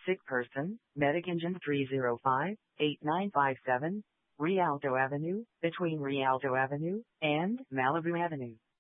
Sick person, Medic Engine 305-8957, Rialto Avenue, between Rialto Avenue and Malibu Avenue.